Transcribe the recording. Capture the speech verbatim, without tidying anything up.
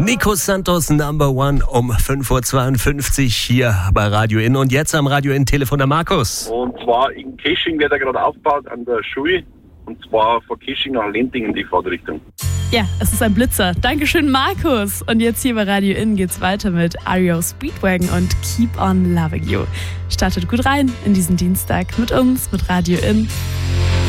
Nico Santos Number One um fünf Uhr zweiundfünfzig hier bei Radio In. Und jetzt am Radio In Telefon der Markus. Und zwar in Kesching wird er gerade aufgebaut an der Schule. Und zwar von Kesching nach Lentingen die Fahrtrichtung. Ja, es ist ein Blitzer. Dankeschön, Markus. Und jetzt hier bei Radio In geht's weiter mit R E O Speedwagon und Keep on Loving You. Startet gut rein in diesen Dienstag mit uns, mit Radio In.